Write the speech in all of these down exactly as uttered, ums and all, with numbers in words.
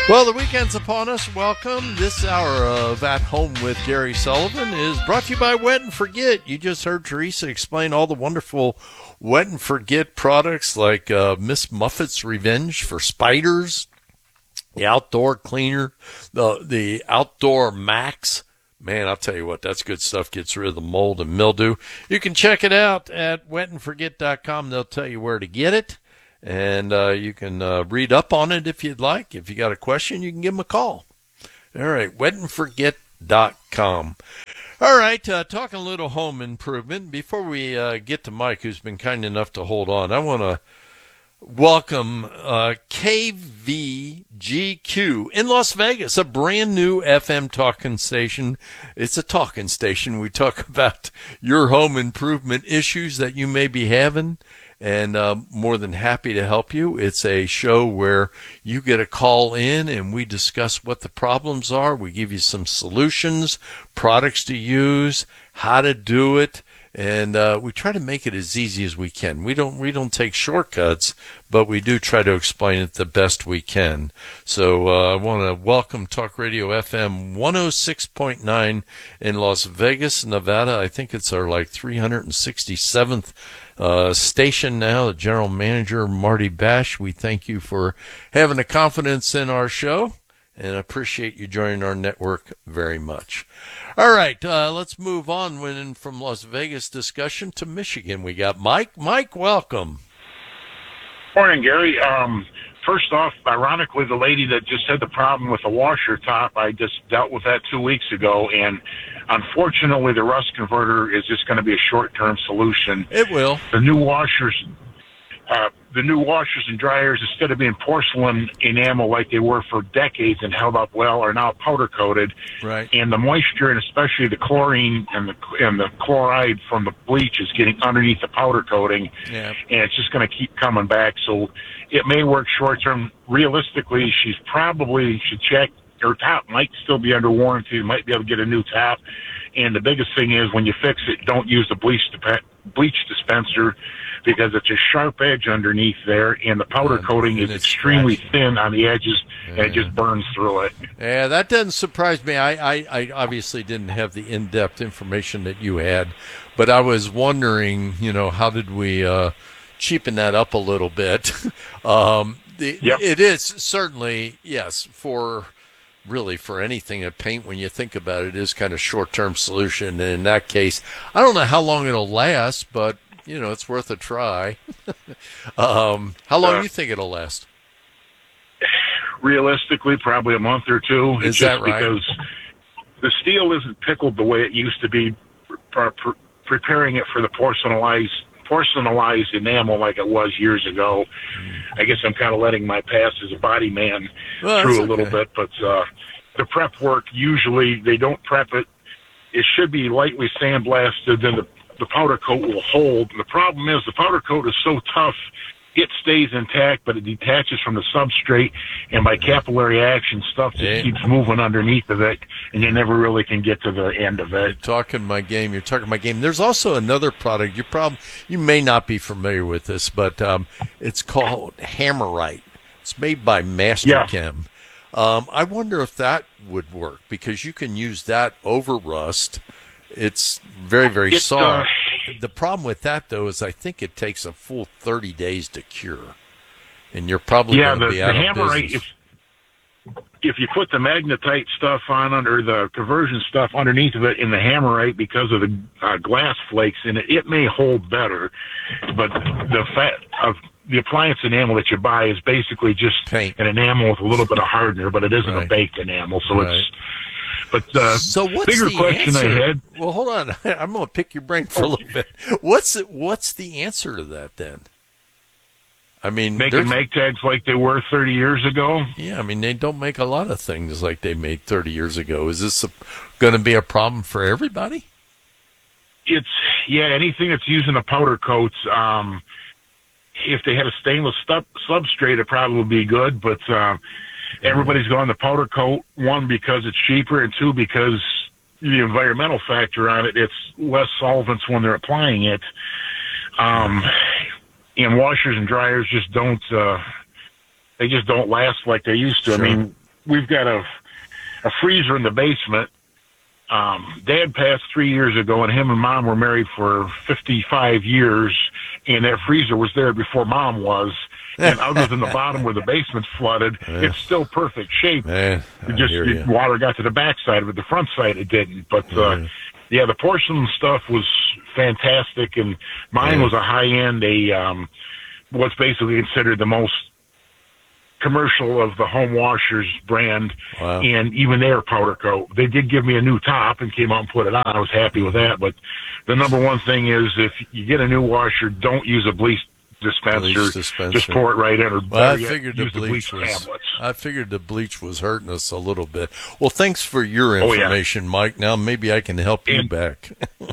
Well, the weekend's upon us. Welcome. This hour of At Home with Gary Sullivan is brought to you by Wet and Forget. You just heard Teresa explain all the wonderful Wet and Forget products like uh, Miss Muffet's Revenge for Spiders, the Outdoor Cleaner, the the Outdoor Max. Man, I'll tell you what, that's good stuff. Gets rid of the mold and mildew. You can check it out at wet and forget dot com. They'll tell you where to get it. And uh, you can uh, read up on it if you'd like. If you got a question, you can give them a call. All right, wet and forget dot com. All right, uh, talking a little home improvement. Before we uh, get to Mike, who's been kind enough to hold on, I want to welcome uh, K V G Q in Las Vegas, a brand new F M talking station. It's a talking station. We talk about your home improvement issues that you may be having, and uh, more than happy to help you. It's a show where you get a call in and we discuss what the problems are. We give you some solutions, products to use, how to do it, and uh, we try to make it as easy as we can. We don't we don't take shortcuts, but we do try to explain it the best we can. So uh, I want to welcome Talk Radio F M one oh six point nine in Las Vegas, Nevada. I think it's our like three hundred sixty-seventh Uh, station now. The general manager, Marty Bash, we thank you for having the confidence in our show and appreciate you joining our network very much. All right, uh, let's move on when from Las Vegas discussion to Michigan. We got Mike. Mike, welcome. Morning, Gary. Um, first off, ironically, the lady that just had the problem with the washer top, I just dealt with that two weeks ago, and unfortunately, the rust converter is just going to be a short-term solution. It will. The new washers, uh, the new washers and dryers, instead of being porcelain enamel like they were for decades and held up well, are now powder-coated. Right. And the moisture, and especially the chlorine and the and the chloride from the bleach, is getting underneath the powder coating, yeah. and it's just going to keep coming back. So it may work short-term. Realistically, she's probably should check. Her top might still be under warranty. You might be able to get a new top. And the biggest thing is, when you fix it, don't use the bleach dip- bleach dispenser, because it's a sharp edge underneath there, and the powder yeah, coating is extremely scratchy. thin on the edges, yeah. and it just burns through it. Yeah, that doesn't surprise me. I, I, I obviously didn't have the in-depth information that you had, but I was wondering, you know, how did we uh, cheapen that up a little bit? um, the, yep. It is certainly, yes, for... really for anything at paint, when you think about it, is kind of short-term solution. And in that case, I don't know how long it'll last, but, you know, it's worth a try. um, how long uh, do you think it'll last? Realistically, probably a month or two. Is it's that just right? Because the steel isn't pickled the way it used to be, pre- pre- preparing it for the porcelainized porcelainized enamel like it was years ago. I guess I'm kind of letting my past as a body man well, through a okay. little bit, but uh, the prep work, usually they don't prep it. It should be lightly sandblasted, then the, the powder coat will hold. And the problem is the powder coat is so tough, it stays intact, but it detaches from the substrate, and by capillary action, stuff just yeah. keeps moving underneath of it, and you never really can get to the end of it. You're talking my game. You're talking my game. There's also another product. You probably you may not be familiar with this, but um, it's called Hammerite. It's made by Masterchem. Yeah. Um, I wonder if that would work, because you can use that over rust. It's very, very it, soft. Uh, the problem with that, though, is I think it takes a full thirty days to cure, and you're probably yeah, going to the, be out the of Hammerite, business. If, if you put the magnetite stuff on under the conversion stuff underneath of it in the Hammerite, because of the uh, glass flakes in it, it may hold better. But the fat of the appliance enamel that you buy is basically just paint, an enamel with a little bit of hardener, but it isn't right. a baked enamel, so right. it's. But uh, so what's bigger the question answer? I had. Well, hold on. I'm going to pick your brain for a little bit. What's what's the answer to that then? I mean, making make tags like they were thirty years ago. Yeah, I mean, they don't make a lot of things like they made thirty years ago. Is this going to be a problem for everybody? It's yeah, anything that's using a powder coats. Um, if they had a stainless stu- substrate, it probably would be good, but. Uh, Everybody's gone the powder coat, one, because it's cheaper, and two, because the environmental factor on it, it's less solvents when they're applying it. Um, and washers and dryers just don't, uh, they just don't last like they used to. Sure. I mean, we've got a a freezer in the basement. Um, Dad passed three years ago, and him and Mom were married for fifty-five years, and that freezer was there before Mom was. And other than the bottom where the basement's flooded, yeah. it's still perfect shape. Man, it just it, water got to the backside of it. The front side it didn't. But uh, yeah. yeah, the porcelain stuff was fantastic, and mine yeah. was a high end, a um, what's basically considered the most commercial of the home washers brand. Wow. And even their powder coat. They did give me a new top and came out and put it on. I was happy with that. But the number one thing is, if you get a new washer, don't use a bleach dispenser. Bleach dispenser. Just pour it right in. Or well, I yet, figured the bleach, the bleach was. tablets. I figured the bleach was hurting us a little bit. Well, thanks for your information, oh, yeah. Mike. Now maybe I can help and, you back.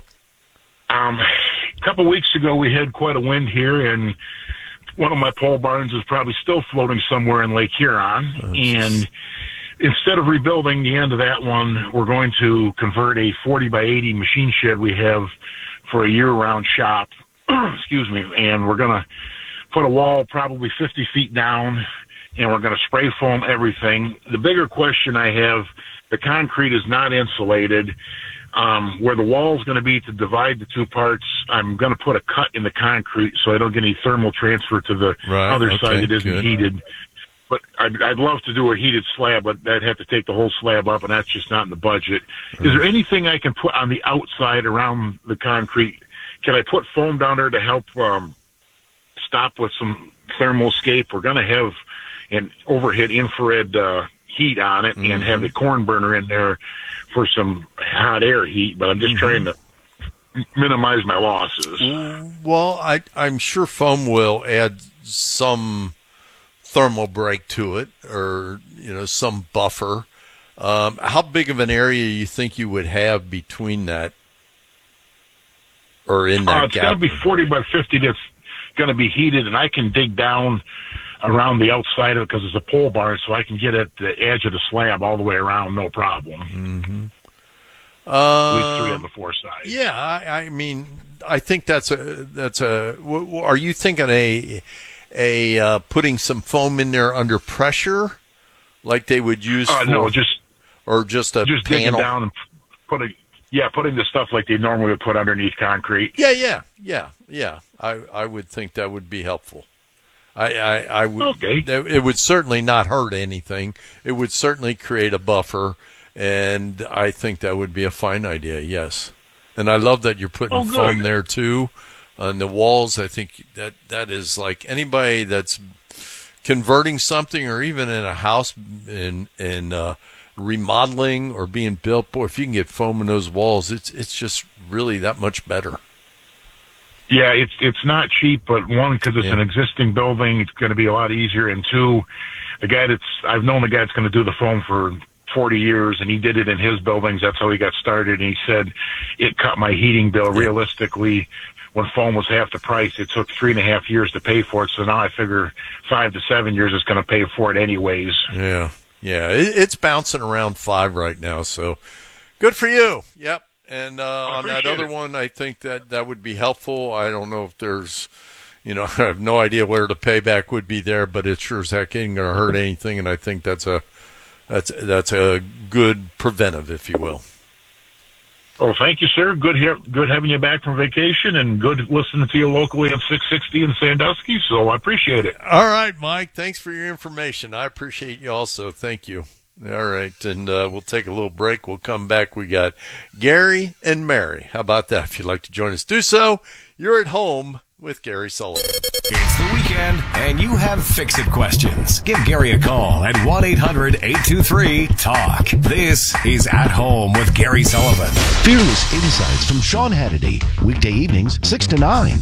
um, a couple weeks ago, we had quite a wind here, and one of my pole barns is probably still floating somewhere in Lake Huron. Oh, and instead of rebuilding the end of that one, we're going to convert a forty by eighty machine shed we have for a year-round shop. Excuse me. And we're going to put a wall probably fifty feet down, and we're going to spray foam everything. The bigger question I have, the concrete is not insulated. Um, where the wall is going to be to divide the two parts, I'm going to put a cut in the concrete so I don't get any thermal transfer to the right, other okay, side that isn't good. heated. But I'd, I'd love to do a heated slab, but I'd have to take the whole slab up, and that's just not in the budget. Right. Is there anything I can put on the outside around the concrete? Can I put foam down there to help um, stop with some thermal escape? We're going to have an overhead infrared uh, heat on it, mm-hmm. and have the corn burner in there for some hot air heat, but I'm just mm-hmm. trying to minimize my losses. Well, I, I'm sure foam will add some thermal break to it, or, you know, some buffer. Um, how big of an area you think you would have between that, or in that uh, it's gap? It's going to be forty by fifty that's going to be heated, and I can dig down around the outside of it because it's a pole barn, so I can get at the edge of the slab all the way around, no problem. Mm-hmm. Uh, at least three on the four sides. Yeah, I, I mean, I think that's a that's a. W- are you thinking a a uh, putting some foam in there under pressure, like they would use? Uh, for, no, just or just a just panel? digging down and putting. Yeah, putting the stuff like they normally would put underneath concrete. Yeah, yeah, yeah, yeah. I I would think that would be helpful. I, I, I would. Okay. It would certainly not hurt anything. It would certainly create a buffer, and I think that would be a fine idea. Yes, and I love that you're putting oh, foam good. there too on the walls. I think that that is like anybody that's converting something, or even in a house in in uh, remodeling or being built. Boy, if you can get foam in those walls, it's it's just really that much better. Yeah, it's it's not cheap, but one, because it's yeah. an existing building, it's going to be a lot easier. And two, the guy that's I've known the guy that's going to do the foam for forty years, and he did it in his buildings. That's how he got started. And he said it cut my heating bill. Yeah. Realistically, when foam was half the price, it took three and a half years to pay for it. So now I figure five to seven years is going to pay for it anyways. Yeah, yeah, it, it's bouncing around five right now. So good for you. Yep. And uh, on that other it. one, I think that that would be helpful. I don't know if there's, you know, I have no idea where the payback would be there, but it sure as heck ain't going to hurt anything. And I think that's a that's that's a good preventive, if you will. Well, thank you, sir. Good here, good having you back from vacation, and good listening to you locally on six sixty in Sandusky. So I appreciate it. All right, Mike. Thanks for your information. I appreciate you also. Thank you. All right, and uh, we'll take a little break. We'll come back. We got Gary and Mary. How about that? If you'd like to join us, do so. You're at home with Gary Sullivan. It's the weekend, and you have fix-it questions. Give Gary a call at one eight hundred eight two three talk. This is At Home with Gary Sullivan. Fearless insights from Sean Hannity. Weekday evenings, six to nine.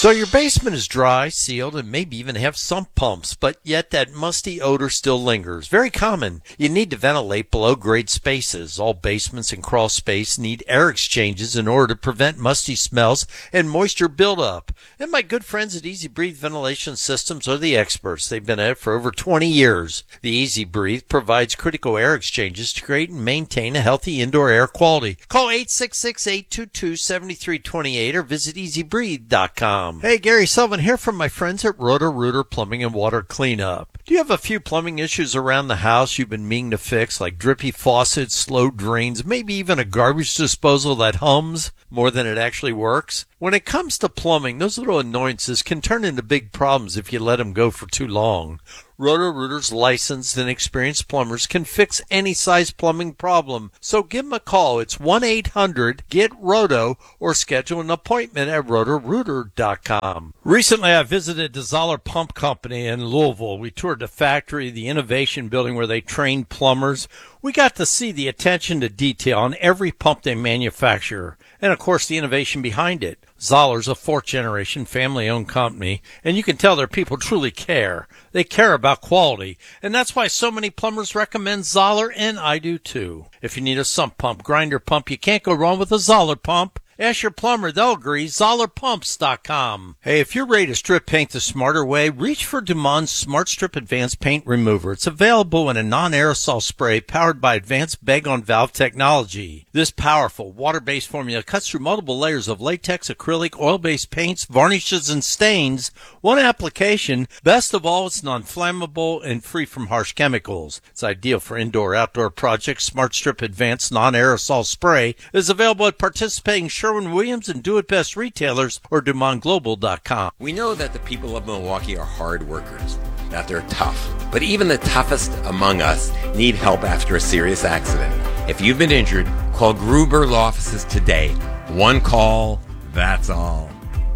So your basement is dry, sealed, and maybe even have sump pumps, but yet that musty odor still lingers. Very common. You need to ventilate below-grade spaces. All basements and crawl space need air exchanges in order to prevent musty smells and moisture buildup. And my good friends at Easy Breathe Ventilation Systems are the experts. They've been at it for over twenty years. The Easy Breathe provides critical air exchanges to create and maintain a healthy indoor air quality. Call eight six six, eight two two, seven three two eight or visit easy breathe dot com. Hey, Gary Sullivan here from my friends at Roto-Rooter Plumbing and Water Cleanup. Do you have a few plumbing issues around the house you've been meaning to fix, like drippy faucets, slow drains, maybe even a garbage disposal that hums more than it actually works? When it comes to plumbing, those little annoyances can turn into big problems if you let them go for too long. Roto-Rooter's licensed and experienced plumbers can fix any size plumbing problem. So give them a call. It's one eight hundred get roto or schedule an appointment at roto rooter dot com. Recently, I visited the Zoller Pump Company in Louisville. We toured the factory, the innovation building where they train plumbers. We got to see the attention to detail on every pump they manufacture, and of course the innovation behind it. Zoller's a fourth-generation family-owned company, and you can tell their people truly care. They care about quality, and that's why so many plumbers recommend Zoller, and I do too. If you need a sump pump, grinder pump, you can't go wrong with a Zoller pump. Ask your plumber, they'll agree. Zoller Pumps dot com. Hey, if you're ready to strip paint the smarter way, reach for Dumond's Smart Strip Advanced Paint Remover. It's available in a non-aerosol spray powered by advanced bag-on-valve technology. This powerful water-based formula cuts through multiple layers of latex, acrylic, oil-based paints, varnishes, and stains. One application. Best of all, it's non-flammable and free from harsh chemicals. It's ideal for indoor-outdoor projects. Smart Strip Advanced Non-Aerosol Spray is available at participating Sherwin-Williams and Do It Best retailers or Dumond Global dot com. We know that the people of Milwaukee are hard workers, that they're tough. But even the toughest among us need help after a serious accident. If you've been injured, call Gruber Law Offices today. One call, that's all.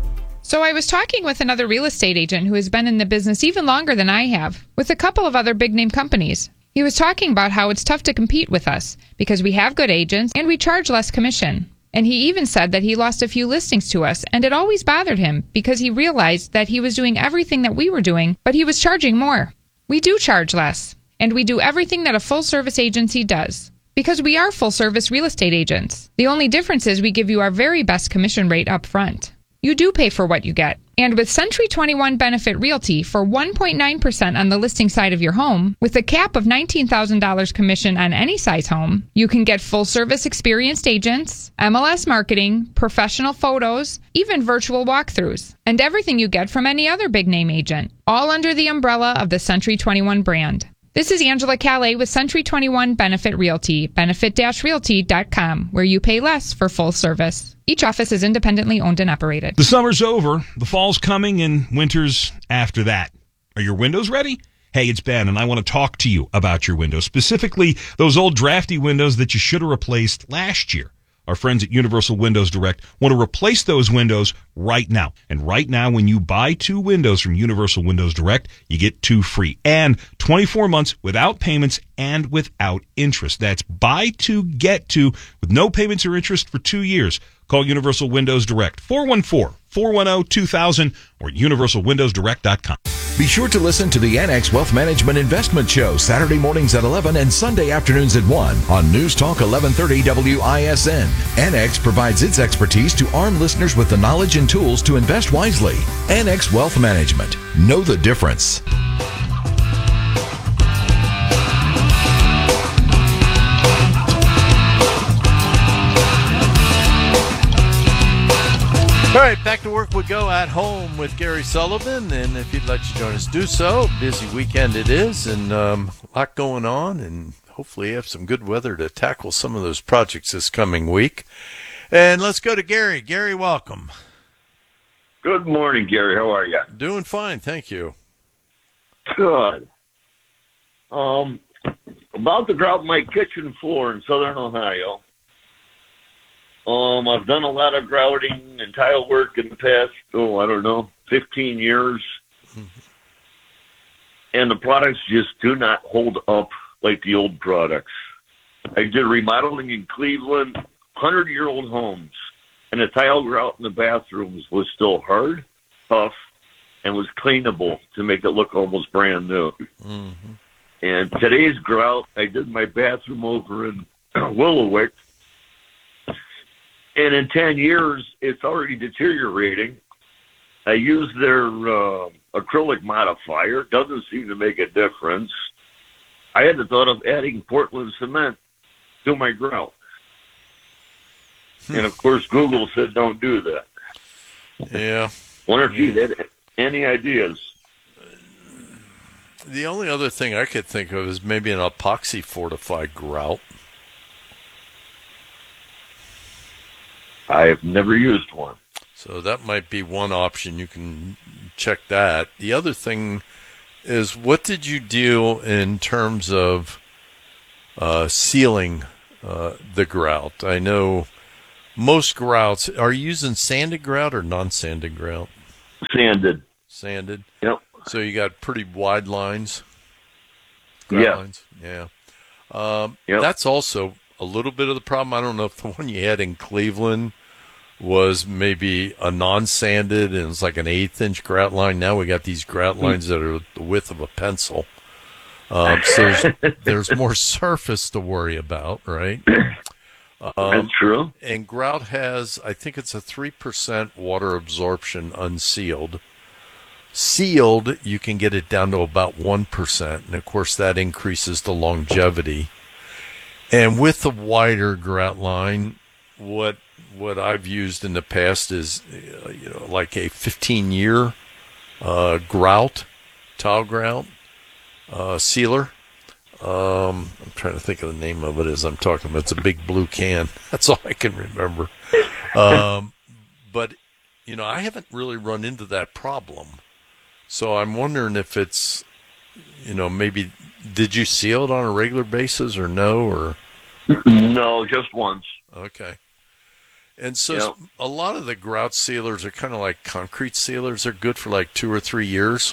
So I was talking with another real estate agent who has been in the business even longer than I have, with a couple of other big-name companies. He was talking about how it's tough to compete with us because we have good agents and we charge less commission. And he even said that he lost a few listings to us, and it always bothered him because he realized that he was doing everything that we were doing, but he was charging more. We do charge less, and we do everything that a full-service agency does because we are full-service real estate agents. The only difference is we give you our very best commission rate up front. You do pay for what you get. And with Century twenty-one Benefit Realty for one point nine percent on the listing side of your home, with a cap of nineteen thousand dollars commission on any size home, you can get full-service experienced agents, M L S marketing, professional photos, even virtual walkthroughs, and everything you get from any other big-name agent, all under the umbrella of the Century twenty-one brand. This is Angela Calais with Century twenty-one Benefit Realty, benefit dash realty dot com, where you pay less for full service. Each office is independently owned and operated. The summer's over, the fall's coming, and winter's after that. Are your windows ready? Hey, it's Ben, and I want to talk to you about your windows, specifically those old drafty windows that you should have replaced last year. Our friends at Universal Windows Direct want to replace those windows right now. And right now, when you buy two windows from Universal Windows Direct, you get two free. And twenty-four months without payments and without interest. That's buy two, get two, with no payments or interest for two years. Call Universal Windows Direct, four one four, four one zero, two thousand or universal windows direct dot com. Be sure to listen to the Annex Wealth Management Investment Show Saturday mornings at eleven and Sunday afternoons at one on News Talk eleven thirty W I S N. Annex provides its expertise to arm listeners with the knowledge and tools to invest wisely. Annex Wealth Management. Know the difference. All right, back to work we go at home with Gary Sullivan, and if you'd like to join us, do so. Busy weekend it is, and um, a lot going on, and hopefully have some good weather to tackle some of those projects this coming week. And let's go to Gary. Gary, welcome. Good morning, Gary. How are you? Doing fine, thank you. Good. Um, about to drop my kitchen floor in Southern Ohio. Um, I've done a lot of grouting and tile work in the past, oh, I don't know, fifteen years. Mm-hmm. And the products just do not hold up like the old products. I did remodeling in Cleveland, hundred-year-old homes, and the tile grout in the bathrooms was still hard. tough and was cleanable to make it look almost brand new. Mm-hmm. And today's grout, I did my bathroom over in Willowick, and in ten years, it's already deteriorating. I used their uh, acrylic modifier. Doesn't seem to make a difference. I had the thought of adding Portland cement to my grout. And, of course, Google said don't do that. Yeah. Wonder if you had any ideas. The only other thing I could think of is maybe an epoxy fortified grout. I have never used one. So that might be one option. You can check that. The other thing is, what did you do in terms of uh, sealing uh, the grout? I know most grouts, are you using sanded grout or non-sanded grout? Sanded. Sanded? Yep. So you got pretty wide lines? Grout Yeah. lines? Yeah. Um, yep. That's also a little bit of the problem. I don't know if the one you had in Cleveland was maybe a non-sanded and it's like an eighth inch grout line. Now we got these grout lines that are the width of a pencil. Um, so there's, there's more surface to worry about, right? Um, That's true. And grout has, I think it's a three percent water absorption unsealed. Sealed, you can get it down to about one percent. And, of course, that increases the longevity. And with the wider grout line, what what I've used in the past is, uh, you know, like a fifteen-year uh, grout, tile grout uh, sealer. Um, I'm trying to think of the name of it as I'm talking about. It's a big blue can. That's all I can remember. Um, but, you know, I haven't really run into that problem. So I'm wondering if it's, you know, maybe, did you seal it on a regular basis or no? Or No, just once. Okay. And so Yep. a lot of the grout sealers are kind of like concrete sealers. They're good for like two or three years.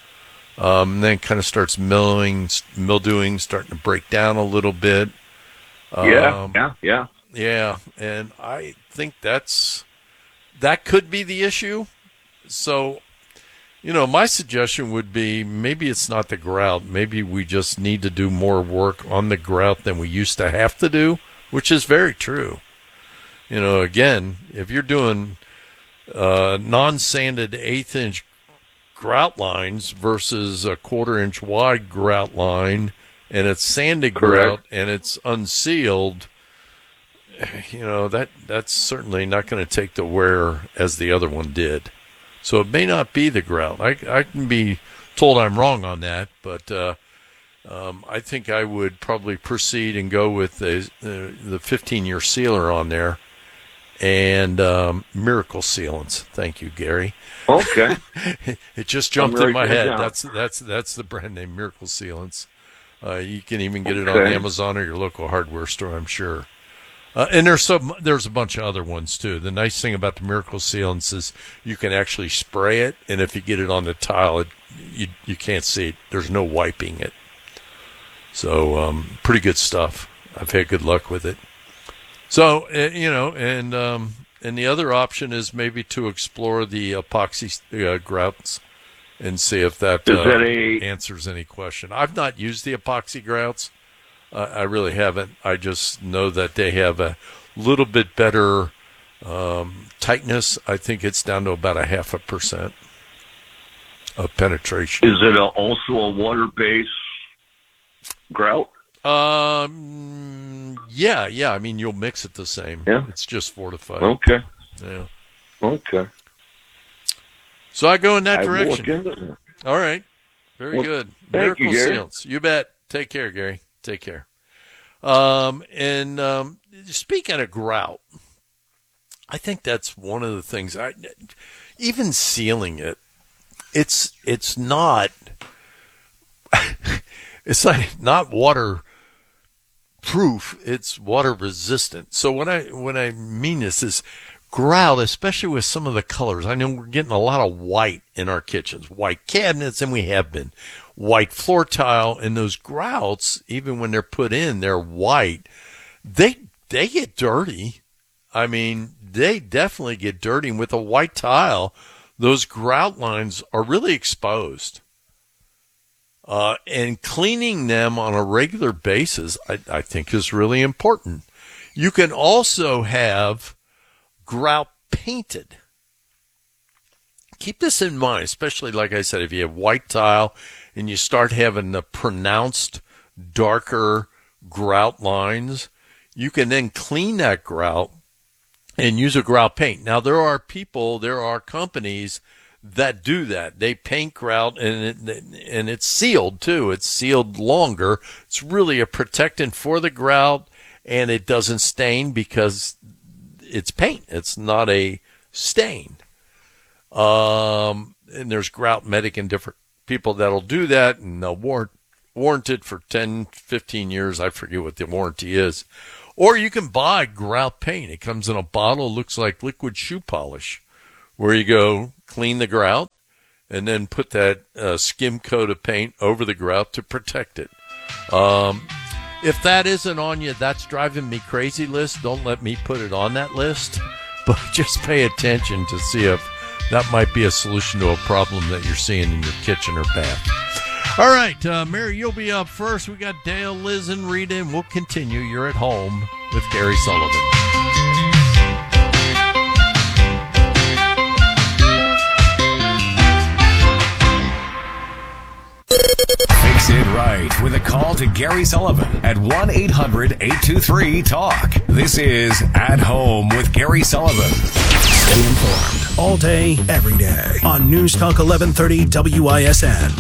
Um, then kind of starts millowing, mildewing, starting to break down a little bit. Yeah, Um, yeah, yeah. Yeah, and I think that's that could be the issue. So, you know, my suggestion would be maybe it's not the grout. Maybe we just need to do more work on the grout than we used to have to do, which is very true. You know, again, if you're doing uh, non-sanded eighth-inch grout lines versus a quarter-inch wide grout line, and it's sanded Correct. grout and it's unsealed, you know, that that's certainly not going to take the wear as the other one did. So it may not be the grout. I, I can be told I'm wrong on that, but uh, um, I think I would probably proceed and go with the the, the fifteen-year sealer on there and um, Miracle Sealants. Thank you, Gary. Okay. It just jumped I'm in my writing it head. down. That's that's that's the brand name, Miracle Sealants. Uh, you can even get it on Okay. Amazon or your local hardware store, I'm sure. Uh, and there's some, there's a bunch of other ones too. The nice thing about the Miracle Sealants is you can actually spray it, and if you get it on the tile, it, you you can't see it. There's no wiping it. So um, pretty good stuff. I've had good luck with it. So uh, you know, and um, and the other option is maybe to explore the epoxy uh, grouts and see if that, Is uh, that a- answers any question. I've not used the epoxy grouts. Uh, I really haven't. I just know that they have a little bit better um, tightness. I think it's down to about a half a percent of penetration. Is it a, also a water-based grout? Um, yeah, yeah. I mean, you'll mix it the same. Yeah. It's just fortified. Okay. Yeah. Okay. So I go in that I will direction. look into that. All right. Very Well, good. thank Miracle you, Gary. Sealants. You bet. Take care, Gary. Take care. Um, and um, speaking of grout, I think that's one of the things. I even sealing it, it's it's not it's like not water proof. It's water resistant. So when I when I mean this is grout, especially with some of the colors. I know we're getting a lot of white in our kitchens, white cabinets, and we have been. White floor tile, and those grouts, even when they're put in, they're white. They they get dirty. I mean, they definitely get dirty. And with a white tile, those grout lines are really exposed. Uh, and cleaning them on a regular basis, I, I think, is really important. You can also have grout painted. Keep this in mind, especially, like I said, if you have white tile and you start having the pronounced darker grout lines, you can then clean that grout and use a grout paint. Now, there are people, there are companies that do that. They paint grout, and it, and it's sealed too. It's sealed longer. It's really a protectant for the grout, and it doesn't stain because it's paint. It's not a stain. Um, and there's Grout Medic and different people that'll do that, and they'll warrant warrant it for ten, fifteen years. I forget what the warranty is. Or you can buy grout paint. It comes in a bottle, looks like liquid shoe polish, where you go clean the grout and then put that uh, skim coat of paint over the grout to protect it. Um, if that isn't on you, that's driving me crazy list. Don't let me put it on that list, but just pay attention to see if that might be a solution to a problem that you're seeing in your kitchen or bath. All right, uh, Mary, you'll be up first. We got Dale, Liz, and Rita, and we'll continue. You're at home with Gary Sullivan. Fix it right with a call to Gary Sullivan at one eight hundred eight two three talk. This is At Home with Gary Sullivan. Stay informed all day, every day on News Talk eleven thirty W I S N.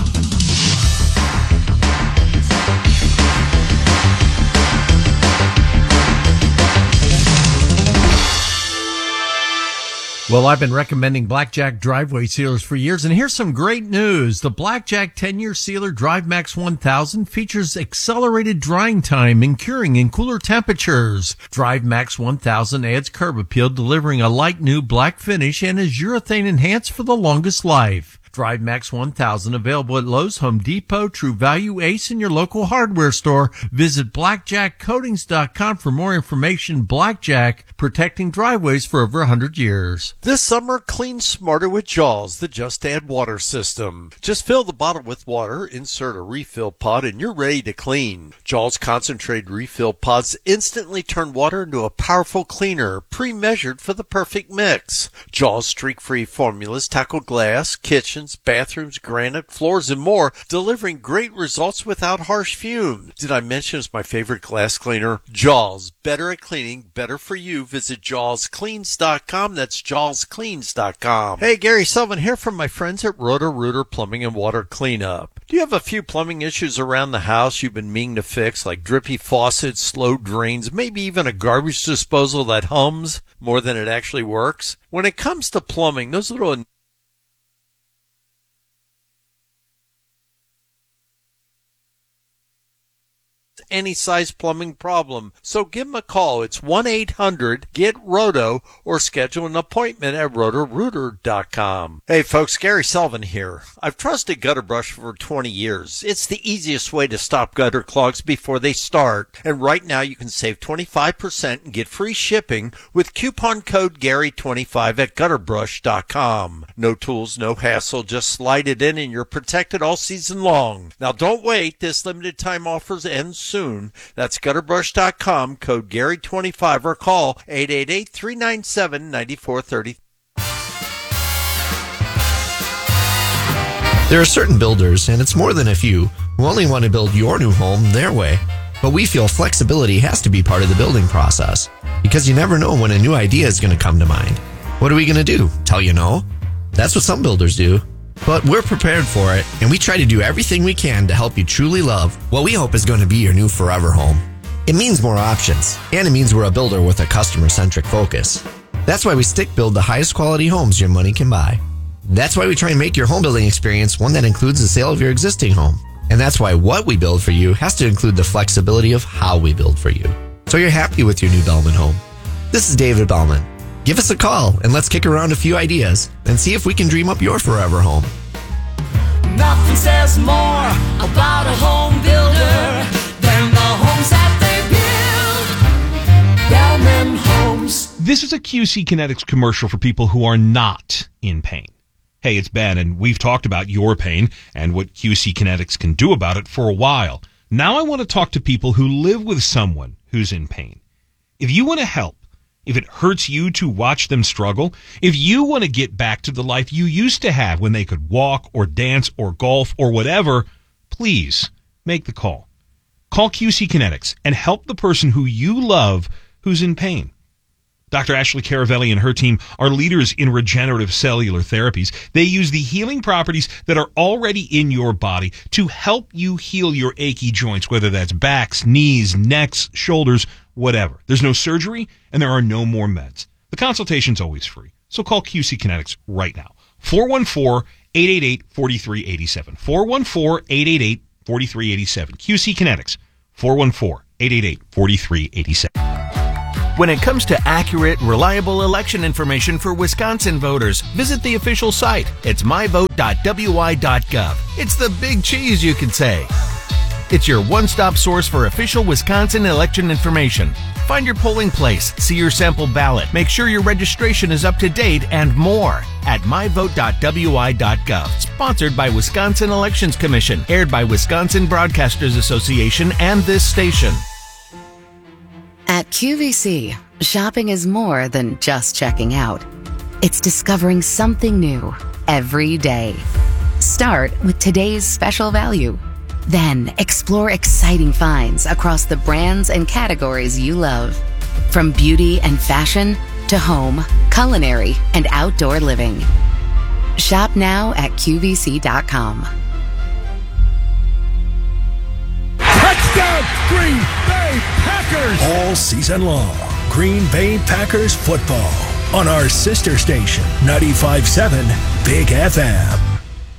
Well, I've been recommending Blackjack driveway sealers for years, and here's some great news. The Blackjack ten-year sealer DriveMax one thousand features accelerated drying time and curing in cooler temperatures. DriveMax one thousand adds curb appeal, delivering a light new black finish, and is urethane enhanced for the longest life. DriveMax one thousand available at Lowe's, Home Depot, True Value, Ace, and your local hardware store. Visit blackjack coatings dot com for more information. Blackjack, protecting driveways for over one hundred years. This summer, clean smarter with Jaws, the Just Add Water system. Just fill the bottle with water, insert a refill pod, and you're ready to clean. Jaws concentrated refill pods instantly turn water into a powerful cleaner, pre-measured for the perfect mix. Jaws streak-free formulas tackle glass, kitchen, bathrooms, granite, floors, and more, delivering great results without harsh fumes. Did I mention it's my favorite glass cleaner? Jaws, better at cleaning, better for you. Visit jaws cleans dot com. That's jaws cleans dot com. Hey, Gary Sullivan here from my friends at Roto-Rooter Plumbing and Water Cleanup. Do you have a few plumbing issues around the house you've been meaning to fix, like drippy faucets, slow drains, maybe even a garbage disposal that hums more than it actually works? When it comes to plumbing, those little any size plumbing problem. So give them a call. It's one eight hundred get roto or schedule an appointment at roto rooter dot com. Hey folks, Gary Sullivan here. I've trusted Gutter Brush for twenty years. It's the easiest way to stop gutter clogs before they start. And right now you can save twenty-five percent and get free shipping with coupon code Gary twenty-five at gutter brush dot com. No tools, no hassle. Just slide it in and you're protected all season long. Now don't wait. This limited time offers ends soon. That's gutter brush dot com, code Gary twenty-five, or call eight eight eight, three nine seven, nine four three zero. There are certain builders, and it's more than a few, who only want to build your new home their way. But we feel flexibility has to be part of the building process, because you never know when a new idea is going to come to mind. What are we going to do? Tell you no? That's what some builders do. But we're prepared for it, and we try to do everything we can to help you truly love what we hope is going to be your new forever home. It means more options, and it means we're a builder with a customer-centric focus. That's why we stick build the highest quality homes your money can buy. That's why we try and make your home building experience one that includes the sale of your existing home. And that's why what we build for you has to include the flexibility of how we build for you, so you're happy with your new Bellman home. This is David Bellman. Give us a call and let's kick around a few ideas and see if we can dream up your forever home. Nothing says more about a home builder than the homes that they build. Bellman Homes. This is a Q C Kinetics commercial for people who are not in pain. Hey, it's Ben, and we've talked about your pain and what Q C Kinetics can do about it for a while. Now I want to talk to people who live with someone who's in pain. If you want to help, if it hurts you to watch them struggle, if you want to get back to the life you used to have when they could walk or dance or golf or whatever, please make the call. Call Q C Kinetics and help the person who you love who's in pain. Doctor Ashley Caravelli and her team are leaders in regenerative cellular therapies. They use the healing properties that are already in your body to help you heal your achy joints, whether that's backs, knees, necks, shoulders, whatever. There's no surgery, and there are no more meds. The consultation's always free. So call Q C Kinetics right now. four one four, eight eight eight, four three eight seven. four one four, eight eight eight, four three eight seven. Q C Kinetics. four one four, eight eight eight, four three eight seven. When it comes to accurate, reliable election information for Wisconsin voters, visit the official site. It's my vote dot w i dot gov. It's the big cheese, you could say. It's your one-stop source for official Wisconsin election information. Find your polling place, see your sample ballot, make sure your registration is up to date, and more at my vote dot w i dot gov. Sponsored by Wisconsin Elections Commission, aired by Wisconsin Broadcasters Association and this station. At Q V C, shopping is more than just checking out. It's discovering something new every day. Start with today's special value. Then explore exciting finds across the brands and categories you love. From beauty and fashion to home, culinary, and outdoor living. Shop now at Q V C dot com. Touchdown, Green Bay Packers! All season long, Green Bay Packers football on our sister station, ninety-five point seven Big F M.